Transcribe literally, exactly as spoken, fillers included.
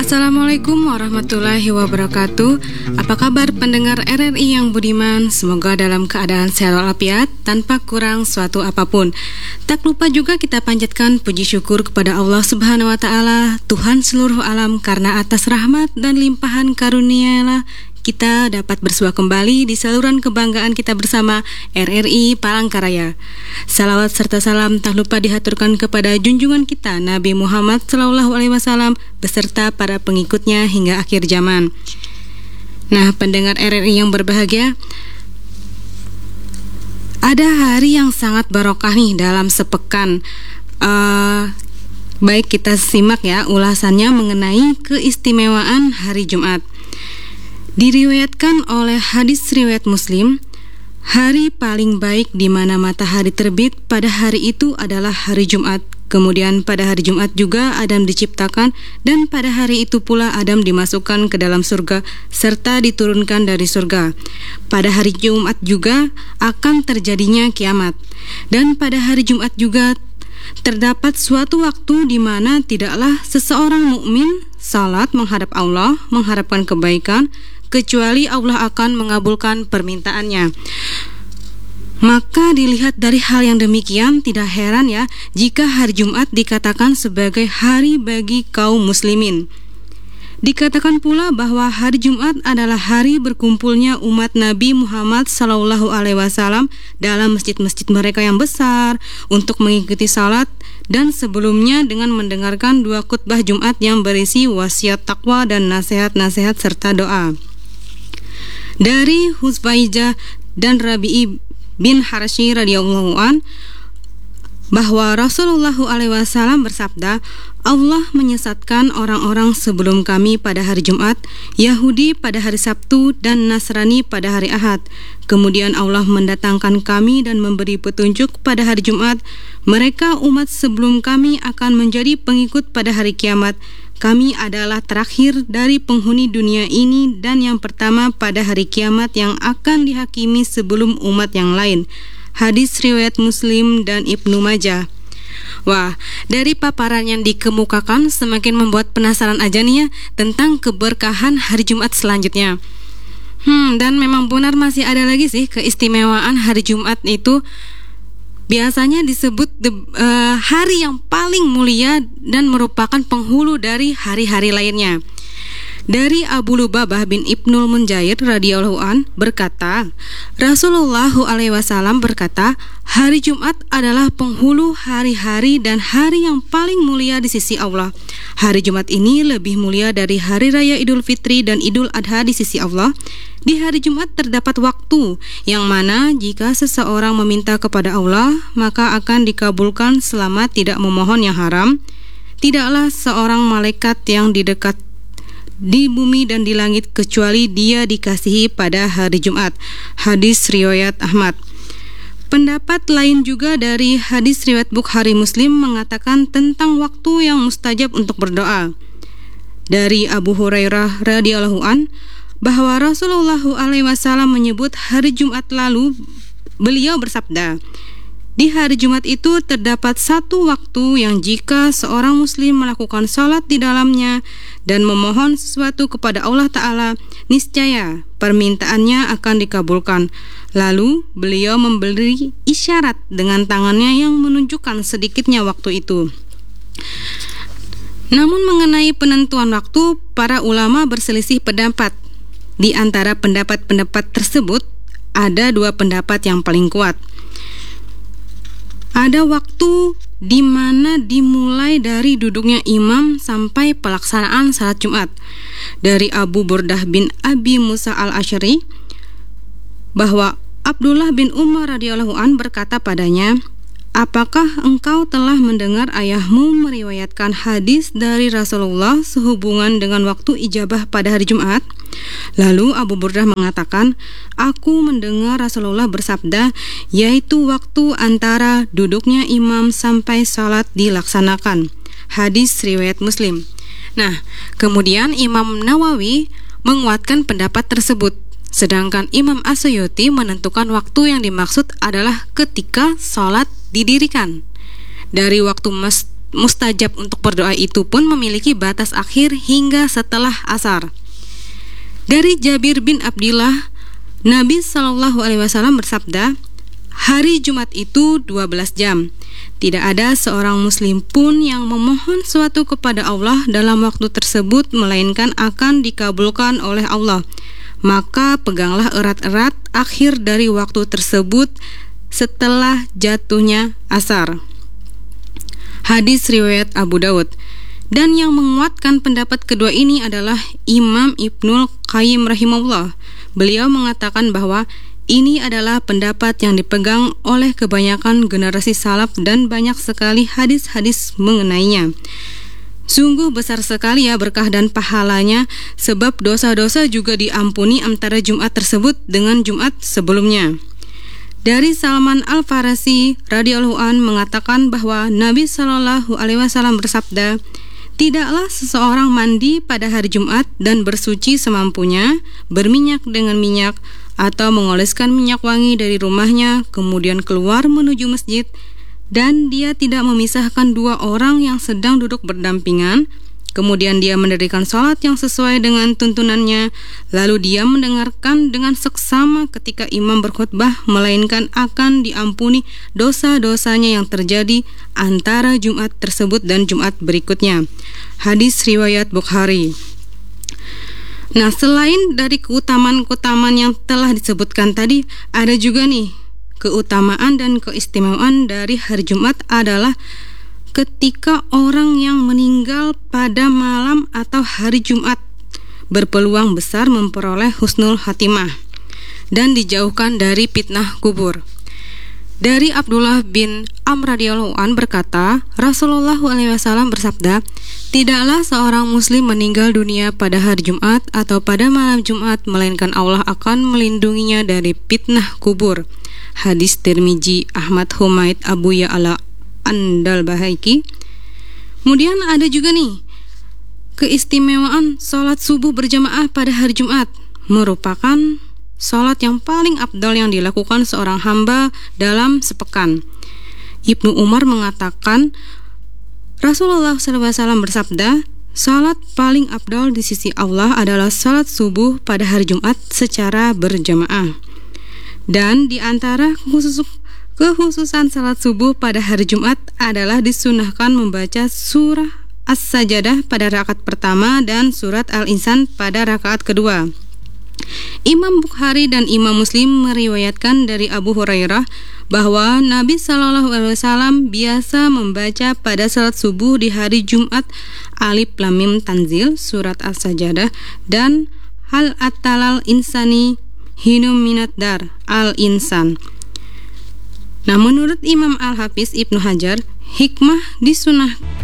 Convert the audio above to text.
Assalamualaikum warahmatullahi wabarakatuh. Apa kabar pendengar R R I yang budiman? Semoga dalam keadaan sehat walafiat tanpa kurang suatu apapun. Tak lupa juga kita panjatkan puji syukur kepada Allah Subhanahu wa taala, Tuhan seluruh alam, karena atas rahmat dan limpahan karunia-Nya kita dapat bersua kembali di saluran kebanggaan kita bersama R R I Palangkaraya. Salawat serta salam tak lupa dihaturkan kepada junjungan kita Nabi Muhammad Sallallahu Alaihi Wasallam beserta para pengikutnya hingga akhir zaman. Nah, pendengar R R I yang berbahagia, ada hari yang sangat barokah nih dalam sepekan. Uh, baik kita simak ya ulasannya mengenai keistimewaan hari Jumat. Diriwayatkan oleh hadis riwayat Muslim, hari paling baik di mana matahari terbit pada hari itu adalah hari Jumat. Kemudian pada hari Jumat juga Adam diciptakan, dan pada hari itu pula Adam dimasukkan ke dalam surga serta diturunkan dari surga. Pada hari Jumat juga akan terjadinya kiamat, dan pada hari Jumat juga terdapat suatu waktu di mana tidaklah seseorang mukmin salat menghadap Allah, mengharapkan kebaikan, kecuali Allah akan mengabulkan permintaannya. Maka dilihat dari hal yang demikian, tidak heran ya jika hari Jumat dikatakan sebagai hari bagi kaum muslimin. Dikatakan pula bahwa hari Jumat adalah hari berkumpulnya umat Nabi Muhammad Sallallahu Alaihi Wasallam dalam masjid-masjid mereka yang besar untuk mengikuti salat, dan sebelumnya dengan mendengarkan dua khutbah Jumat yang berisi wasiat takwa dan nasihat-nasihat serta doa. Dari Huzfaijah dan Rabi'i bin Harshi radhiyallahu an bahwa Rasulullah alaihi wasallam bersabda, Allah menyesatkan orang-orang sebelum kami pada hari Jumat, Yahudi pada hari Sabtu, dan Nasrani pada hari Ahad. Kemudian Allah mendatangkan kami dan memberi petunjuk pada hari Jumat. Mereka umat sebelum kami akan menjadi pengikut pada hari kiamat. Kami adalah terakhir dari penghuni dunia ini dan yang pertama pada hari kiamat yang akan dihakimi sebelum umat yang lain. Hadis riwayat Muslim dan Ibnu Majah. Wah, dari paparan yang dikemukakan semakin membuat penasaran aja nih ya tentang keberkahan hari Jumat selanjutnya. Hmm, dan memang benar masih ada lagi sih keistimewaan hari Jumat itu. Biasanya disebut the, uh, hari yang paling mulia dan merupakan penghulu dari hari-hari lainnya. Dari Abu Lubabah bin Ibnul Munjair radhiyallahu an berkata, Rasulullah alaihi wasallam berkata, hari Jumat adalah penghulu hari-hari dan hari yang paling mulia di sisi Allah. Hari Jumat ini lebih mulia dari hari raya Idul Fitri dan Idul Adha di sisi Allah. Di hari Jumat terdapat waktu yang mana jika seseorang meminta kepada Allah, maka akan dikabulkan selama tidak memohon yang haram. Tidaklah seorang malaikat yang di dekat di bumi dan di langit kecuali dia dikasihi pada hari Jumat. Hadis riwayat Ahmad. Pendapat lain juga dari hadis riwayat Bukhari Muslim mengatakan tentang waktu yang mustajab untuk berdoa. Dari Abu Hurairah radhiyallahu an bahwa Rasulullah alaihi wasallam menyebut hari Jumat lalu beliau bersabda, di hari Jumat itu terdapat satu waktu yang jika seorang muslim melakukan salat di dalamnya dan memohon sesuatu kepada Allah Ta'ala, niscaya permintaannya akan dikabulkan. Lalu beliau memberi isyarat dengan tangannya yang menunjukkan sedikitnya waktu itu. Namun mengenai penentuan waktu, para ulama berselisih pendapat. Di antara pendapat-pendapat tersebut, ada dua pendapat yang paling kuat. Ada waktu di mana dimulai dari duduknya imam sampai pelaksanaan salat Jumat. Dari Abu Burdah bin Abi Musa al-Asy'ari bahwa Abdullah bin Umar radhiyallahu an berkata padanya, apakah engkau telah mendengar ayahmu meriwayatkan hadis dari Rasulullah sehubungan dengan waktu ijabah pada hari Jumat? Lalu Abu Burdah mengatakan, aku mendengar Rasulullah bersabda, yaitu waktu antara duduknya imam sampai salat dilaksanakan. Hadis riwayat Muslim. Nah, kemudian Imam Nawawi menguatkan pendapat tersebut. Sedangkan Imam As-Suyuti menentukan waktu yang dimaksud adalah ketika salat didirikan. Dari waktu mas mustajab untuk berdoa itu pun memiliki batas akhir hingga setelah asar. Dari Jabir bin Abdillah, Nabi Shallallahu Alaihi Wasallam bersabda, hari Jumat itu dua belas jam. Tidak ada seorang muslim pun yang memohon sesuatu kepada Allah dalam waktu tersebut melainkan akan dikabulkan oleh Allah. Maka peganglah erat-erat akhir dari waktu tersebut setelah jatuhnya asar. Hadis riwayat Abu Daud. Dan yang menguatkan pendapat kedua ini adalah Imam Ibnul Qayyim rahimahullah. Beliau mengatakan bahwa ini adalah pendapat yang dipegang oleh kebanyakan generasi salaf dan banyak sekali hadis-hadis mengenainya. Sungguh besar sekali ya berkah dan pahalanya, sebab dosa-dosa juga diampuni antara Jumat tersebut dengan Jumat sebelumnya. Dari Salman Al-Farisi radhiyallahu an mengatakan bahwa Nabi Shallallahu Alaihi Wasallam bersabda, tidaklah seseorang mandi pada hari Jumat dan bersuci semampunya, berminyak dengan minyak, atau mengoleskan minyak wangi dari rumahnya, kemudian keluar menuju masjid, dan dia tidak memisahkan dua orang yang sedang duduk berdampingan, kemudian dia mendirikan sholat yang sesuai dengan tuntunannya, lalu dia mendengarkan dengan seksama ketika imam berkhutbah, melainkan akan diampuni dosa-dosanya yang terjadi antara Jumat tersebut dan Jumat berikutnya. Hadis riwayat Bukhari. Nah, selain dari keutamaan-keutamaan yang telah disebutkan tadi, ada juga nih keutamaan dan keistimewaan dari hari Jumat adalah ketika orang yang meninggal pada malam atau hari Jumat berpeluang besar memperoleh husnul khatimah dan dijauhkan dari fitnah kubur. Dari Abdullah bin Amr radhiyallahu an berkata, Rasulullah shallallahu alaihi wasallam bersabda, tidaklah seorang muslim meninggal dunia pada hari Jumat atau pada malam Jumat, melainkan Allah akan melindunginya dari fitnah kubur. Hadis Tirmizi, Ahmad, Humaid, Abu Ya'la, Andal-Bahaiki. Kemudian ada juga nih keistimewaan sholat subuh berjamaah pada hari Jumat, merupakan sholat yang paling afdal yang dilakukan seorang hamba dalam sepekan. Ibnu Umar mengatakan, Rasulullah shallallahu alaihi wasallam bersabda, sholat paling afdal di sisi Allah adalah sholat subuh pada hari Jumat secara berjamaah. Dan di antara khusus, kekhususan sholat subuh pada hari Jumat adalah disunahkan membaca surah As-Sajadah pada rakaat pertama dan surat Al-Insan pada rakaat kedua. Imam Bukhari dan Imam Muslim meriwayatkan dari Abu Hurairah bahwa Nabi Shallallahu Alaihi Wasallam biasa membaca pada salat subuh di hari Jumat Alif Lam Mim Tanzil, surat As-Sajadah, dan Hal Atalal Insani Hinum Minad Dar Al-Insan. Nah, menurut Imam Al-Hafiz Ibnu Hajar, hikmah disunah